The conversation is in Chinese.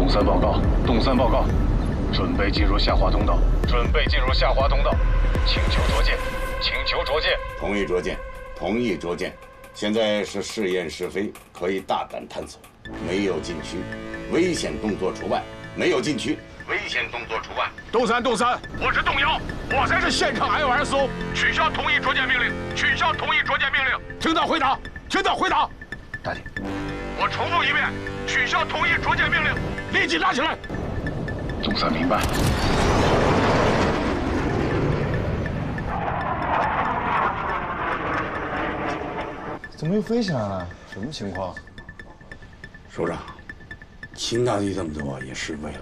三报告，东三报告，准备进入下滑通道，准备进入下滑通道，请求着舰，请求着舰。 同意着舰，同意着舰。现在是试验试飞，可以大胆探索，没有禁区，危险动作除外。没有禁区，危险动作除外。 东三，我是动摇，我才是现抗 LSO， 取消同意着舰命令，取消同意着舰命令。听到回答，听到回答。 大姐， 我重复一遍，取消同意着舰命令，立即拉起来。 东三明白。 怎么又飞起来了？什么情况？ 首长，秦大帝这么做也是为了